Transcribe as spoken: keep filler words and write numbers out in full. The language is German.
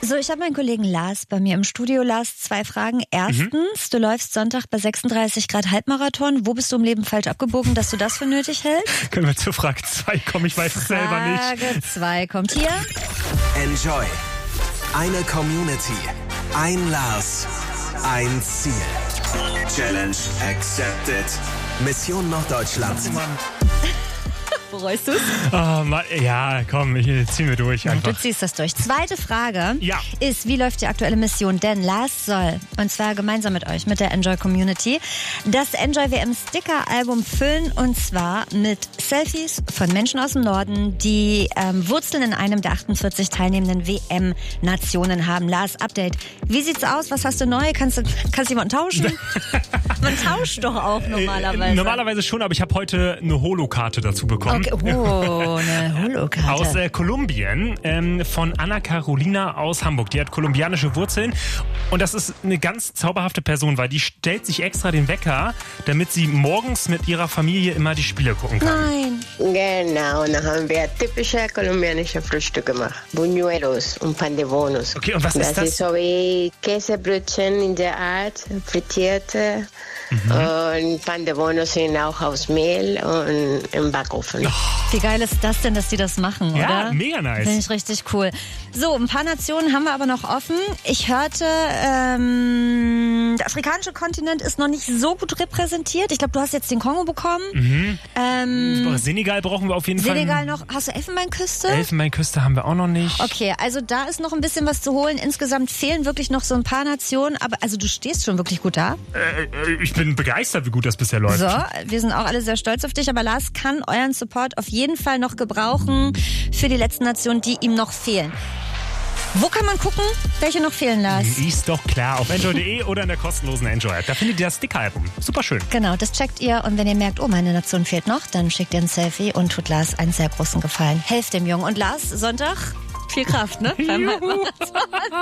So, ich habe meinen Kollegen Lars bei mir im Studio. Lars, zwei Fragen. Erstens, mhm. du läufst Sonntag bei sechsunddreißig Grad Halbmarathon. Wo bist du im Leben falsch abgebogen, dass du das für nötig hältst? Können wir zur Frage zwei kommen? Ich weiß es selber nicht. Frage zwei kommt hier. Enjoy. Eine Community. Ein Lars. Ein Ziel. Challenge accepted. Mission Norddeutschland. Bereust du es? Oh, Mann, ja, komm, ich zieh mir durch einfach. Du ziehst das durch. Zweite Frage ja. ist, wie läuft die aktuelle Mission? Denn Lars soll, und zwar gemeinsam mit euch, mit der Enjoy Community, das Enjoy W M Sticker Album füllen, und zwar mit Selfies von Menschen aus dem Norden, die ähm, Wurzeln in einem der achtundvierzig teilnehmenden W M-Nationen haben. Lars, Update. Wie sieht's aus? Was hast du neu? Kannst du kannst jemanden tauschen? Man tauscht doch auch normalerweise. Äh, normalerweise schon, aber ich habe heute eine Holokarte dazu bekommen. Okay. Oh, eine Holokarte. Aus äh, Kolumbien, ähm, von Anna Carolina aus Hamburg. Die hat kolumbianische Wurzeln und das ist eine ganz zauberhafte Person, weil die stellt sich extra den Wecker, damit sie morgens mit ihrer Familie immer die Spiele gucken kann. Nein. Genau, und dann haben wir typische kolumbianische Frühstück gemacht. Buñuelos und Pan de Bonos. Okay, und was das ist das? Das ist so wie Käsebrötchen in der Art, frittierte. Mhm. Und Pan de Bonos sind auch aus Mehl und im Backofen. Oh. Wie geil ist das denn, dass die das machen, ja, oder? Ja, mega nice. Finde ich richtig cool. So, ein paar Nationen haben wir aber noch offen. Ich hörte, ähm, der afrikanische Kontinent ist noch nicht so gut repräsentiert. Ich glaube, du hast jetzt den Kongo bekommen. Mhm. Ähm, Senegal brauchen wir auf jeden Senegal Fall. Senegal noch. Hast du Elfenbeinküste? Elfenbeinküste haben wir auch noch nicht. Okay, also da ist noch ein bisschen was zu holen. Insgesamt fehlen wirklich noch so ein paar Nationen. Aber also du stehst schon wirklich gut da. Äh, ich bin begeistert, wie gut das bisher läuft. So, wir sind auch alle sehr stolz auf dich. Aber Lars kann euren Support auf jeden Fall noch gebrauchen für die letzten Nationen, die ihm noch fehlen. Wo kann man gucken, welche noch fehlen, Lars? Ist doch klar, auf enjoy punkt de oder in der kostenlosen Enjoy-App. Da findet ihr das Sticker-Album. Super schön. Genau, das checkt ihr. Und wenn ihr merkt, oh, meine Nation fehlt noch, dann schickt ihr ein Selfie und tut Lars einen sehr großen Gefallen. Helft dem Jungen. Und Lars, Sonntag, viel Kraft, ne? Beim Halbmarathon.